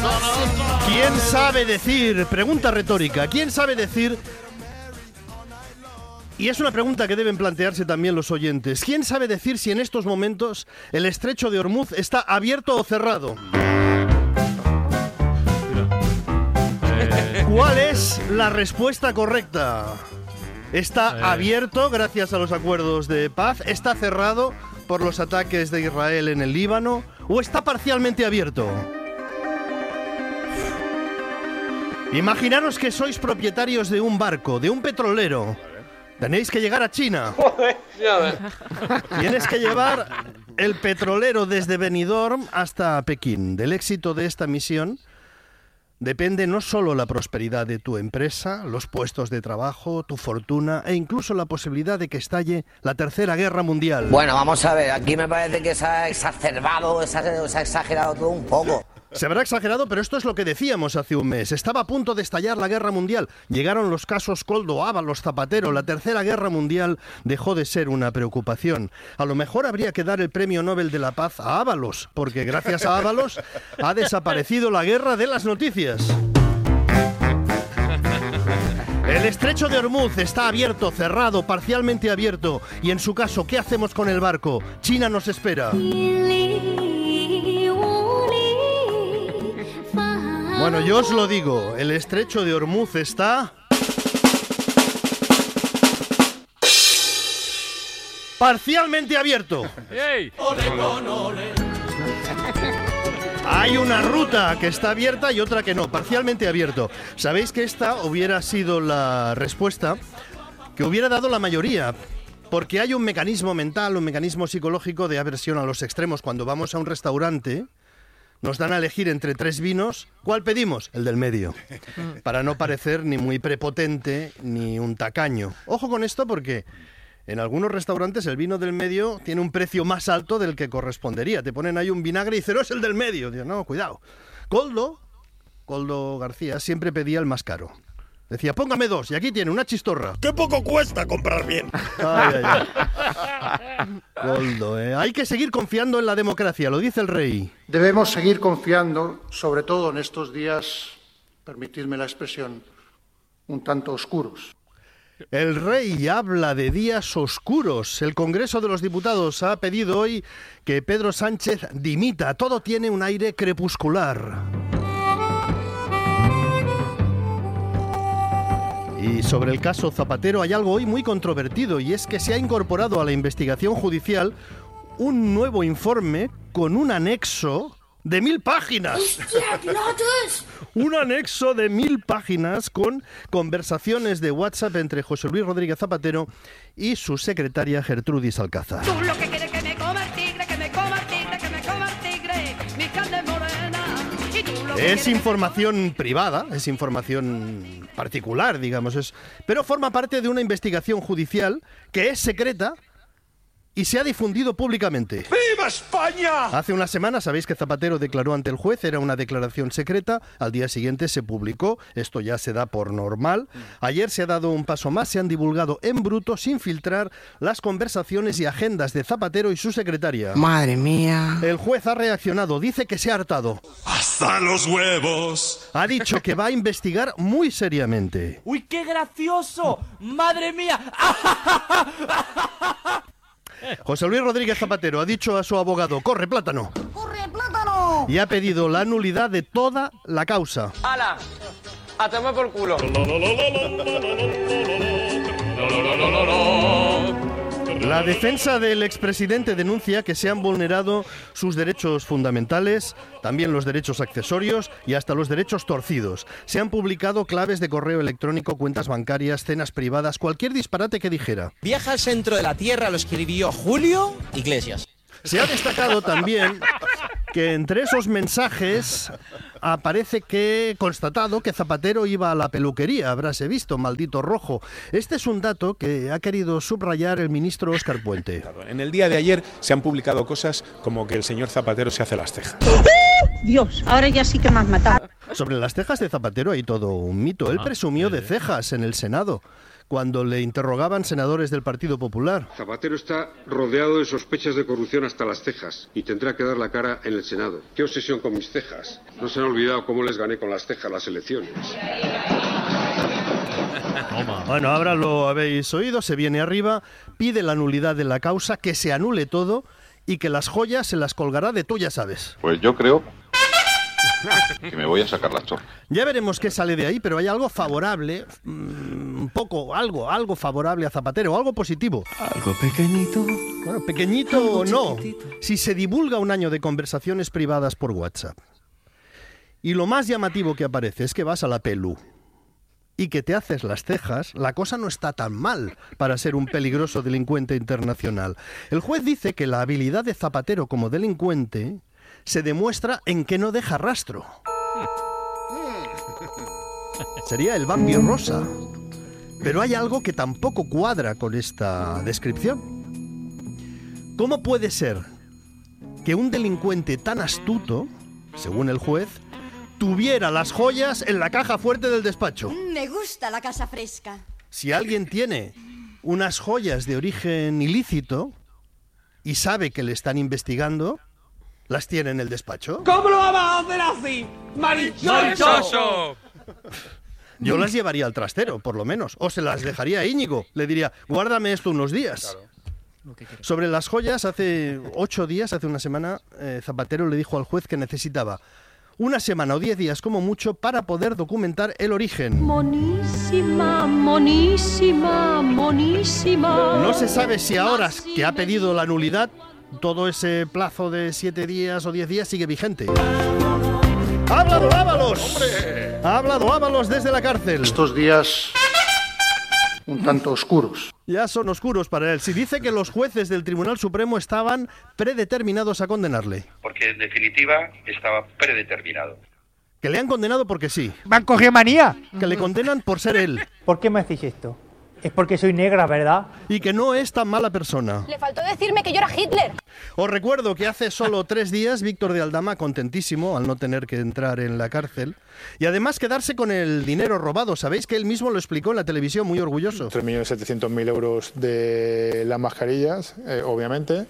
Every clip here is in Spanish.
¿Quién sabe decir? Pregunta retórica. ¿Quién sabe decir? Y es una pregunta que deben plantearse también los oyentes. ¿Quién sabe decir si en estos momentos el estrecho de Ormuz está abierto o cerrado? ¿Cuál es la respuesta correcta? ¿Está abierto gracias a los acuerdos de paz? ¿Está cerrado por los ataques de Israel en el Líbano? ¿O está parcialmente abierto? Imaginaros que sois propietarios de un barco, de un petrolero. Tenéis que llegar a China. Tienes que llevar el petrolero desde Benidorm hasta Pekín. Del éxito de esta misión depende no solo la prosperidad de tu empresa, los puestos de trabajo, tu fortuna e incluso la posibilidad de que estalle la Tercera Guerra Mundial. Bueno, vamos a ver, aquí me parece que se ha exacerbado, se ha exagerado todo un poco. Se habrá exagerado, pero esto es lo que decíamos hace un mes. Estaba a punto de estallar la Guerra Mundial. Llegaron los casos Koldo, Ábalos, Zapatero. La Tercera Guerra Mundial dejó de ser una preocupación. A lo mejor habría que dar el Premio Nobel de la Paz a Ábalos, porque gracias a Ábalos ha desaparecido la guerra de las noticias. El estrecho de Ormuz está abierto, cerrado, parcialmente abierto. Y en su caso, ¿qué hacemos con el barco? China nos espera. Bueno, yo os lo digo, el estrecho de Ormuz está parcialmente abierto. Hay una ruta que está abierta y otra que no, parcialmente abierto. ¿Sabéis que esta hubiera sido la respuesta que hubiera dado la mayoría? Porque hay un mecanismo mental, un mecanismo psicológico de aversión a los extremos. Cuando vamos a un restaurante, nos dan a elegir entre 3 vinos. ¿Cuál pedimos? El del medio. Para no parecer ni muy prepotente ni un tacaño. Ojo con esto porque en algunos restaurantes el vino del medio tiene un precio más alto del que correspondería. Te ponen ahí un vinagre y dicen, no, es el del medio. Digo, no, cuidado. Koldo García siempre pedía el más caro. Decía, póngame 2 y aquí tiene una chistorra. ¡Qué poco cuesta comprar bien! Ay, ay, ay. Koldo, hay que seguir confiando en la democracia, lo dice el rey. Debemos seguir confiando, sobre todo en estos días, permitidme la expresión, un tanto oscuros. El rey habla de días oscuros. El Congreso de los Diputados ha pedido hoy que Pedro Sánchez dimita. Todo tiene un aire crepuscular. Y sobre el caso Zapatero hay algo hoy muy controvertido, y es que se ha incorporado a la investigación judicial un nuevo informe con un anexo de 1000 páginas. ¡Hostia, pilotos! Un anexo de 1000 páginas con conversaciones de WhatsApp entre José Luis Rodríguez Zapatero y su secretaria Gertrudis Alcázar. Tú lo que quieres que me coma el tigre, que me coma el tigre, que me coma el tigre, mi carne morena. Y tú lo que Es información privada, es información particular, digamos, pero forma parte de una investigación judicial que es secreta y se ha difundido públicamente. ¡Viva España! Hace una semana sabéis que Zapatero declaró ante el juez, era una declaración secreta, al día siguiente se publicó, esto ya se da por normal. Ayer se ha dado un paso más, se han divulgado en bruto, sin filtrar, las conversaciones y agendas de Zapatero y su secretaria. Madre mía. El juez ha reaccionado, dice que se ha hartado. ¡Hasta los huevos! Ha dicho que va a investigar muy seriamente. ¡Uy, qué gracioso! ¡Madre mía! José Luis Rodríguez Zapatero ha dicho a su abogado, ¡corre, plátano! ¡Corre, plátano! Y ha pedido la nulidad de toda la causa. ¡Hala! ¡A tomar por culo! La defensa del expresidente denuncia que se han vulnerado sus derechos fundamentales, también los derechos accesorios y hasta los derechos torcidos. Se han publicado claves de correo electrónico, cuentas bancarias, cenas privadas, cualquier disparate que dijera. Viaja al centro de la Tierra lo escribió Julio Iglesias. Se ha destacado también que entre esos mensajes aparece que constatado que Zapatero iba a la peluquería, habráse visto, maldito rojo. Este es un dato que ha querido subrayar el ministro Óscar Puente. En el día de ayer se han publicado cosas como que el señor Zapatero se hace las cejas. Dios, ahora ya sí que me has matado. Sobre las cejas de Zapatero hay todo un mito. Él presumió de cejas en el Senado. cuando le interrogaban senadores del Partido Popular. Zapatero está rodeado de sospechas de corrupción hasta las cejas y tendrá que dar la cara en el Senado. ¿Qué obsesión con mis cejas? No se han olvidado cómo les gané con las cejas las elecciones. Bueno, ahora lo habéis oído, se viene arriba, pide la nulidad de la causa, que se anule todo y que las joyas se las colgará de tú ya sabes. Pues yo creo que me voy a sacar las chorras. Ya veremos qué sale de ahí, pero hay algo favorable, algo favorable a Zapatero, algo positivo. Algo pequeñito. Bueno, pequeñito o no, si se divulga un año de conversaciones privadas por WhatsApp. Y lo más llamativo que aparece es que vas a la Pelu y que te haces las cejas, la cosa no está tan mal para ser un peligroso delincuente internacional. El juez dice que la habilidad de Zapatero como delincuente se demuestra en que no deja rastro. Sería el Bambi rosa. Pero hay algo que tampoco cuadra con esta descripción. ¿Cómo puede ser que un delincuente tan astuto, según el juez, tuviera las joyas en la caja fuerte del despacho? Me gusta la casa fresca. Si alguien tiene unas joyas de origen ilícito y sabe que le están investigando, ¿las tiene en el despacho? ¿Cómo lo vamos a hacer así? ¡Marichoso! Yo las llevaría al trastero, por lo menos. O se las dejaría a Íñigo. Le diría, guárdame esto unos días. Claro. Sobre las joyas, hace 8 días, hace una semana, Zapatero le dijo al juez que necesitaba una semana o 10 días como mucho para poder documentar el origen. Monísima, monísima, monísima. No se sabe si ahora que ha pedido la nulidad, todo ese plazo de 7 días o 10 días sigue vigente. ¡Ha hablado Ábalos! ¡Hombre! Ha hablado Ábalos desde la cárcel. Estos días un tanto oscuros. Ya son oscuros para él. Si dice que los jueces del Tribunal Supremo estaban predeterminados a condenarle. Porque en definitiva estaba predeterminado. Que le han condenado porque sí. ¿Me han cogido manía? Que le condenan por ser él. ¿Por qué me hacéis esto? Es porque soy negra, ¿verdad? Y que no es tan mala persona. Le faltó decirme que yo era Hitler. Os recuerdo que hace solo 3 días Víctor de Aldama, contentísimo al no tener que entrar en la cárcel y además quedarse con el dinero robado. Sabéis que él mismo lo explicó en la televisión, muy orgulloso. 3.700.000 euros de las mascarillas, obviamente,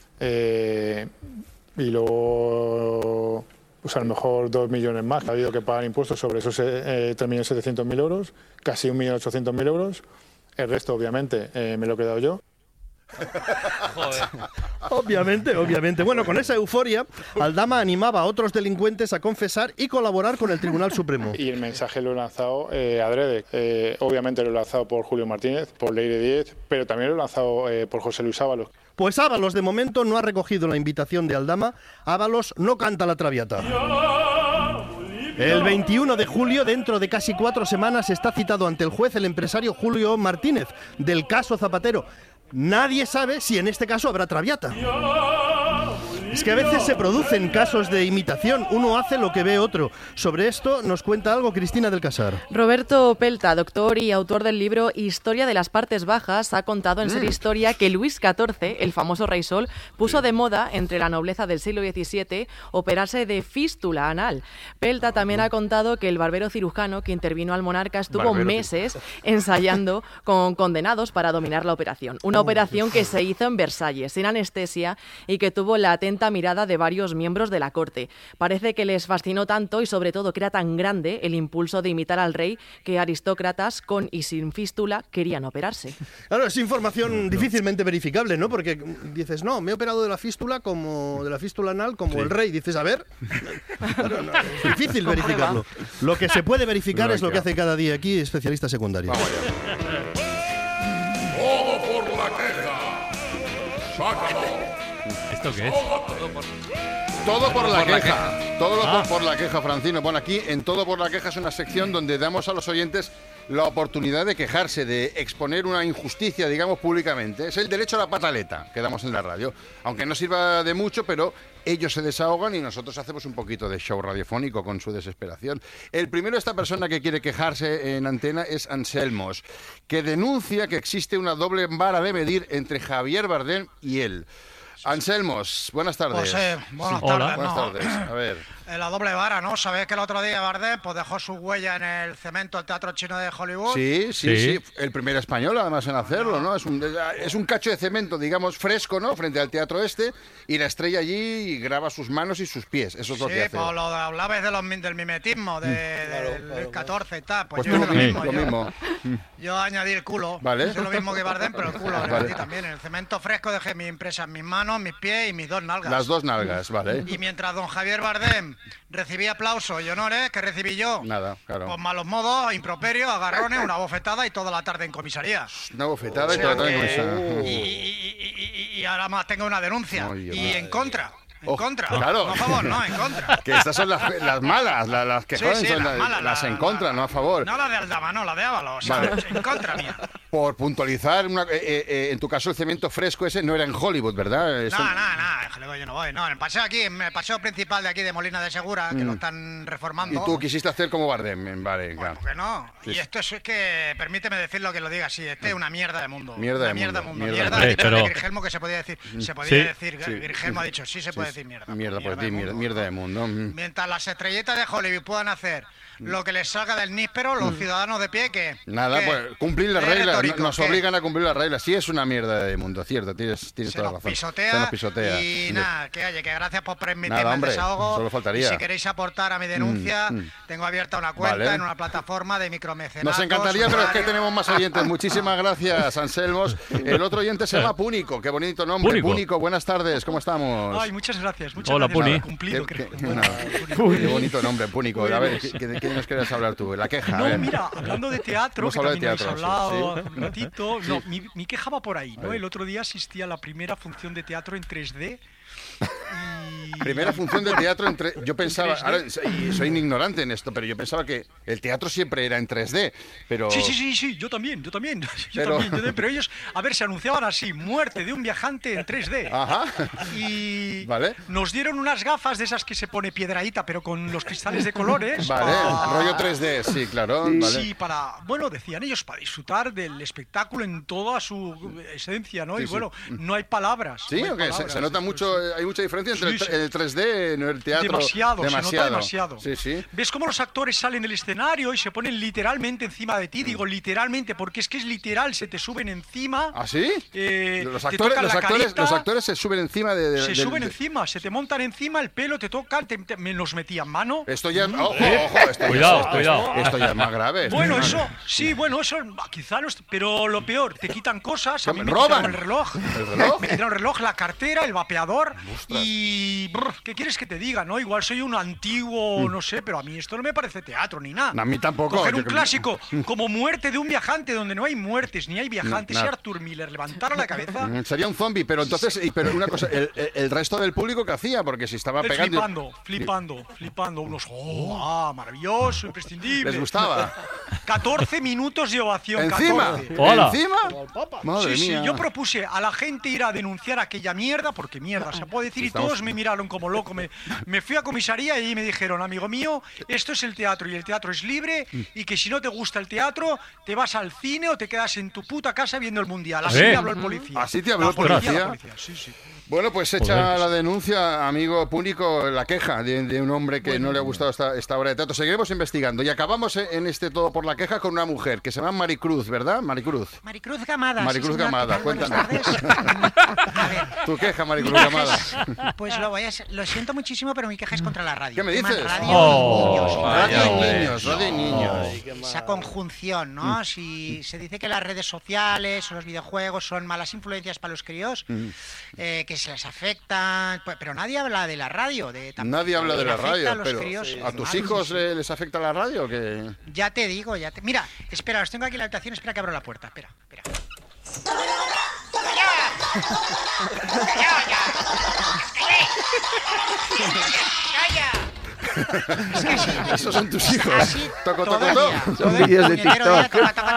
y luego pues a lo mejor 2 millones más. Ha habido que pagar impuestos sobre esos 3.700.000 euros, casi 1.800.000 euros. El resto, obviamente, me lo he quedado yo. Joder. Obviamente. Bueno, con esa euforia, Aldama animaba a otros delincuentes a confesar y colaborar con el Tribunal Supremo. Y el mensaje lo he lanzado adrede. Obviamente lo he lanzado por Julio Martínez, por Leire Díez, pero también lo he lanzado por José Luis Ábalos. Pues Ábalos de momento no ha recogido la invitación de Aldama. Ábalos no canta la Traviata. El 21 de julio, dentro de casi 4 semanas, está citado ante el juez el empresario Julio Martínez, del caso Zapatero. Nadie sabe si en este caso habrá Traviata. Es que a veces se producen casos de imitación, uno hace lo que ve otro. Sobre esto nos cuenta algo Cristina del Casar. Roberto Pelta, doctor y autor del libro Historia de las Partes Bajas, ha contado en Ser Historia que Luis XIV, el famoso rey Sol, puso de moda entre la nobleza del siglo XVII operarse de fístula anal. Pelta también ha contado que el barbero cirujano que intervino al monarca estuvo meses ensayando con condenados para dominar la operación. Una operación que se hizo en Versalles, sin anestesia, y que tuvo la atenta mirada de varios miembros de la corte. Parece que les fascinó tanto y sobre todo que era tan grande el impulso de imitar al rey que aristócratas con y sin fístula querían operarse. Claro, es información difícilmente verificable, ¿no? Porque dices, no, me he operado de la fístula anal como el rey. Dices, a ver, claro, no, es difícil verificarlo. Lo que se puede verificar es lo que hace cada día aquí especialista secundario. Todo por la queja. Sácalo. ¿Esto qué es? Todo por la queja. Todo por la queja, Francino. Bueno, aquí en Todo por la queja es una sección donde damos a los oyentes la oportunidad de quejarse, de exponer una injusticia, digamos, públicamente. Es el derecho a la pataleta que damos en la radio. Aunque no sirva de mucho, pero ellos se desahogan y nosotros hacemos un poquito de show radiofónico con su desesperación. El primero de esta persona que quiere quejarse en antena es Anselmos, que denuncia que existe una doble vara de medir entre Javier Bardem y él. Anselmos, buenas tardes. Pues buenas tardes. Buenas tardes. A ver. La doble vara, ¿no? ¿Sabéis que el otro día Bardem pues dejó su huella en el cemento del Teatro Chino de Hollywood? Sí. El primer español, además, en hacerlo, ¿no? Es un cacho de cemento, digamos, fresco, ¿no? Frente al teatro y la estrella allí graba sus manos y sus pies. Eso es lo que hace. Sí, pues lo hablabais del mimetismo, del 14 y tal. Pues tú yo lo mismo. Yo añadí el culo. Vale. Es lo mismo que Bardem, pero el culo lo metí también. En el cemento fresco dejé mi impresa en mis manos, mis pies y mis 2 nalgas. Las 2 nalgas, vale. Y mientras don Javier Bardem recibía aplausos y honores, ¿qué recibí yo? Nada, claro. Pues malos modos, improperios, agarrones, una bofetada y toda la tarde en comisaría. Una bofetada y toda la tarde en comisaría. Y ahora más tengo una denuncia. En contra. En contra. Claro. No a favor, no, en contra. Que estas son las malas, las que joden son las en contra, no a favor. No la de Aldama, no, la de Ábalos. O sea, vale. En contra mía. Por puntualizar, en tu caso el cemento fresco ese no era en Hollywood, ¿verdad? No, yo no voy. No, en el paseo principal de aquí de Molina de Segura, que lo están reformando. Y tú quisiste hacer como Bardem, vale, claro. ¿Por qué no? Sí. Y esto es que, permíteme decirlo que lo diga así, este es una mierda de mundo. Mierda de mundo. Mierda de Grigelmo, que se podía decir. Se podía decir, Grigelmo ha dicho, sí se puede decir mierda. Mierda de mundo. Mientras las estrellitas de Hollywood puedan hacer lo que les salga del níspero, los ciudadanos de pie, que... Nada, pues cumplir las reglas, nos obligan a cumplir las reglas. Sí es una mierda de mundo, cierto, tienes toda la razón. Se nos pisotea. Y nada, que gracias por permitirme el desahogo. Solo faltaría. Y si queréis aportar a mi denuncia, tengo abierta una cuenta en una plataforma de micromecenatos. Nos encantaría, pero es que tenemos más oyentes. Muchísimas gracias, Anselmos. El otro oyente se llama Púnico, qué bonito nombre. Púnico, buenas tardes, ¿cómo estamos? Ay, muchas gracias. Hola, Puni. Cumplido, creo. Qué bonito nombre, Púnico. A ver, ¿qué nos quieres hablar tú? La queja. No, mira, hablando de teatro, que también habéis hablado hace un ratito. Sí. No, mi queja va por ahí, ¿no? El otro día asistí a la primera función de teatro en 3D. Primera función de teatro en 3D. Yo pensaba, ahora, y soy un ignorante en esto, pero yo pensaba que el teatro siempre era en 3D. Pero... Sí, yo también. Pero ellos, a ver, se anunciaban así: muerte de un viajante en 3D. Ajá. Y nos dieron unas gafas de esas que se pone piedradita, pero con los cristales de colores. Vale, rollo 3D, sí, claro. Sí, decían ellos, para disfrutar del espectáculo en toda su esencia, ¿no? Sí, y bueno, no hay palabras. Sí, aunque se nota mucho, hay mucha diferencia entre el 3D y el teatro. Demasiado. Se nota demasiado. Sí. ¿Ves cómo los actores salen del escenario y se ponen literalmente encima de ti? Digo literalmente, porque es que es literal, se te suben encima. ¿Ah, sí? Los actores se suben encima de... suben encima, se te montan encima, el pelo te tocan, me los metían mano. Esto ya... Ojo, cuidado. Esto ya es más grave. Bueno, eso quizá no es... Pero lo peor, te quitan cosas. A mí me roban el reloj. Me quitaron el reloj, la cartera, el vapeador. Y... ¿qué quieres que te diga, no? Igual soy un antiguo, no sé, pero a mí esto no me parece teatro ni nada. A mí tampoco. Coger un clásico como Muerte de un viajante, donde no hay muertes ni hay viajantes, y Arthur Miller levantara la cabeza. Sería un zombie, pero entonces... Pero una cosa, el resto del público, ¿qué hacía? Porque si estaba pegando... Flipando. Unos... maravilloso, imprescindible. ¿Les gustaba? 14 minutos de ovación. ¿Encima? 14. ¿Hola? ¿Encima? Madre mía. Yo propuse a la gente ir a denunciar aquella mierda, porque mierda se puede decir, y todos me miraron como loco. Me fui a comisaría y me dijeron: amigo mío, esto es el teatro y el teatro es libre, y que si no te gusta el teatro, te vas al cine o te quedas en tu puta casa viendo el mundial. Así me habló el policía. ¿Así te habló el policía? Sí. Bueno, pues echa la denuncia, amigo Púnico, la queja de un hombre que no le ha gustado esta obra de teatro. Seguiremos investigando y acabamos en este Todo por la Queja con una mujer que se llama Maricruz, ¿verdad? Maricruz Gamada. Maricruz Gamada, cuéntame. A ver, tu queja, Maricruz Gamada. Pues lo siento muchísimo, pero mi queja es contra la radio. ¿Qué me dices? Radio y niños. Esa conjunción, ¿no? Si se dice que las redes sociales o los videojuegos son malas influencias para los críos, que se les afectan, pero nadie habla de la radio. Nadie habla de la radio, pero críos, ¿a tus hijos les afecta la radio? ¿Qué? Ya te digo, Mira, espera, os tengo aquí en la habitación, espera que abro la puerta, espera. Es que sí. Esos son tus hijos. Así toco. Son vídeos de TikTok.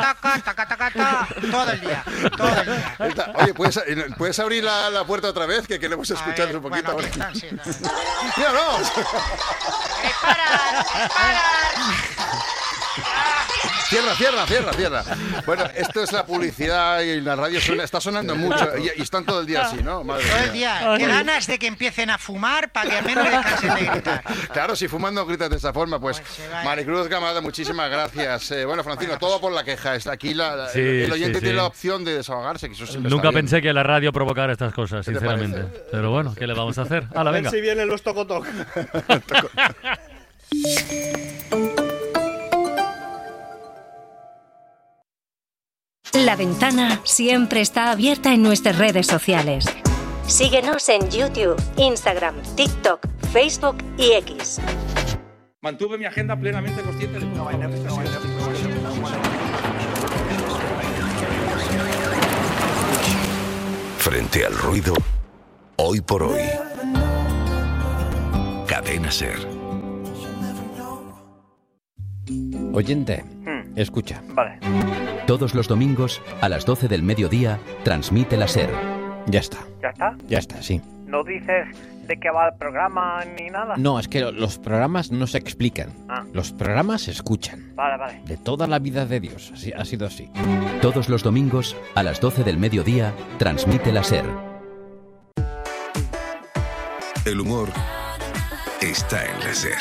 Todo el día. Oye, ¿puedes abrir la puerta otra vez? Que queremos escuchar un poquito. Bueno, están, sí. ¡Mira, no! ¡Disparar! Cierra. Bueno, esto es la publicidad y la radio está sonando mucho y están todo el día así, ¿no? Madre Todo el mía. día. Qué ganas de que empiecen a fumar para que al menos descansen de gritar. Claro, si fumando gritas de esa forma, pues Maricruz Camada, muchísimas gracias. Bueno, Francino, todo por la queja. Está aquí el oyente tiene la opción de desahogarse. Que eso siempre Nunca está bien. pensé que la radio provocara estas cosas, sinceramente. Pero bueno, ¿qué le vamos a hacer? ¡Hala, venga! A ver si vienen los tocotoc. La Ventana siempre está abierta en nuestras redes sociales. Síguenos en YouTube, Instagram, TikTok, Facebook y X. Mantuve mi agenda plenamente consciente de Frente al ruido, hoy por hoy. Cadena SER. Oyente, escucha. Vale. Todos los domingos, a las 12 del mediodía, transmite la SER. Ya está. ¿Ya está? Ya está, sí. ¿No dices de qué va el programa ni nada? No, es que los programas no se explican. Ah. Los programas se escuchan. Vale. De toda la vida de Dios. Así, ha sido así. Todos los domingos, a las 12 del mediodía, transmite la SER. El humor está en la SER.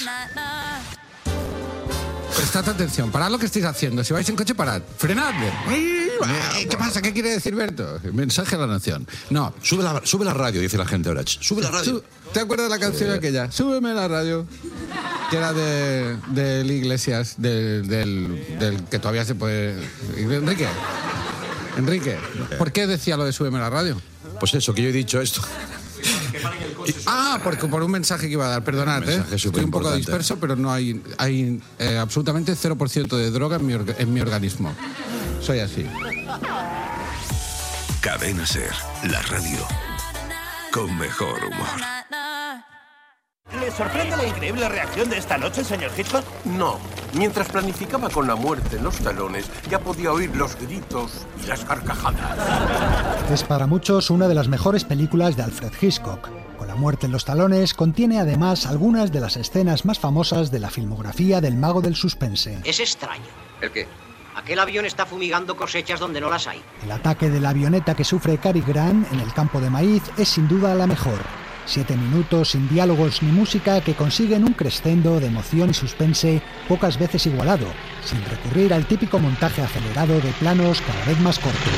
Prestad atención, parad lo que estáis haciendo. Si vais en coche, parad. Frenadme. ¿Qué pasa? ¿Qué quiere decir Berto? Mensaje a la nación. No. Sube la radio, dice la gente ahora. Sube la radio. ¿Te acuerdas de la canción aquella? Súbeme la radio. Que era del Iglesias, del que todavía se puede... Enrique, ¿por qué decía lo de súbeme la radio? Pues eso, que yo he dicho esto. Porque por un mensaje que iba a dar, perdonad, estoy un poco disperso, pero no hay absolutamente 0% de droga en mi organismo. Soy así. Cadena SER, la radio con mejor humor. ¿Le sorprende la increíble reacción de esta noche, señor Hitchcock? No. Mientras planificaba con la muerte en los talones, ya podía oír los gritos y las carcajadas. Es para muchos una de las mejores películas de Alfred Hitchcock. Con la muerte en los talones, contiene además algunas de las escenas más famosas de la filmografía del mago del suspense. Es extraño. ¿El qué? Aquel avión está fumigando cosechas donde no las hay. El ataque de la avioneta que sufre Cary Grant en el campo de maíz es sin duda la mejor. 7 minutos sin diálogos ni música que consiguen un crescendo de emoción y suspense pocas veces igualado, sin recurrir al típico montaje acelerado de planos cada vez más cortos.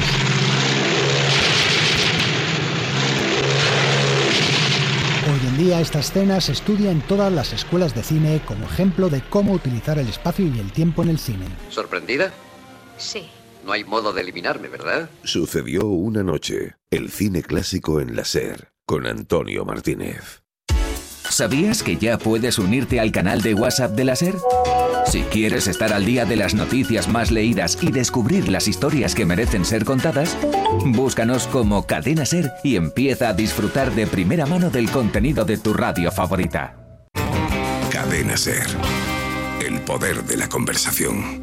Hoy en día esta escena se estudia en todas las escuelas de cine como ejemplo de cómo utilizar el espacio y el tiempo en el cine. ¿Sorprendida? Sí. No hay modo de eliminarme, ¿verdad? Sucedió una noche. El cine clásico en la SER. Con Antonio Martínez. ¿Sabías que ya puedes unirte al canal de WhatsApp de la SER? Si quieres estar al día de las noticias más leídas y descubrir las historias que merecen ser contadas, búscanos como Cadena SER y empieza a disfrutar de primera mano del contenido de tu radio favorita. Cadena SER. El poder de la conversación.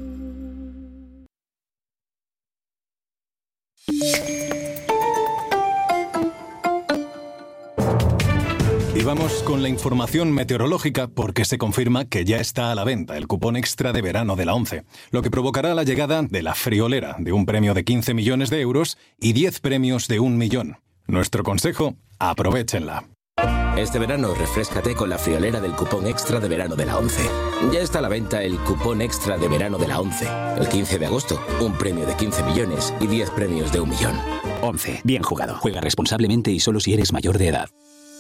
Y vamos con la información meteorológica porque se confirma que ya está a la venta el cupón extra de verano de la ONCE, lo que provocará la llegada de la friolera de un premio de 15 millones de euros y 10 premios de 1 millón. Nuestro consejo, aprovéchenla. Este verano refréscate con la friolera del cupón extra de verano de la ONCE. Ya está a la venta el cupón extra de verano de la ONCE. El 15 de agosto, un premio de 15 millones y 10 premios de 1 millón. ONCE. Bien jugado. Juega responsablemente y solo si eres mayor de edad.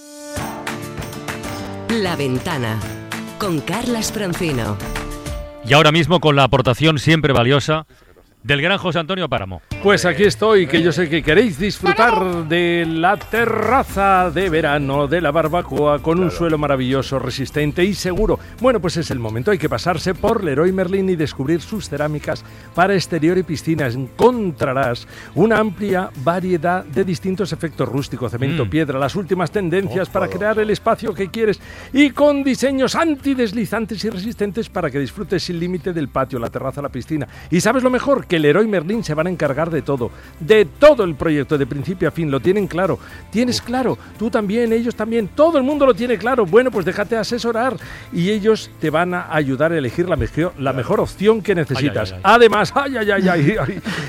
La Ventana, con Carlas Francino. Y ahora mismo con la aportación siempre valiosa del gran José Antonio Páramo. Pues aquí estoy, que yo sé que queréis disfrutar de la terraza de verano, de la barbacoa, con un suelo maravilloso, resistente y seguro. Bueno, pues es el momento, hay que pasarse por Leroy Merlin y descubrir sus cerámicas para exterior y piscinas. Encontrarás una amplia variedad de distintos efectos rústico, cemento, piedra, las últimas tendencias para crear el espacio que quieres y con diseños antideslizantes y resistentes para que disfrutes sin límite del patio, la terraza, la piscina. Y ¿sabes lo mejor? Que porque Leroy Merlin se van a encargar de todo el proyecto, de principio a fin, lo tienen claro. ¿Tienes claro? Tú también, ellos también, todo el mundo lo tiene claro. Bueno, pues déjate asesorar y ellos te van a ayudar a elegir la mejor opción que necesitas. Además,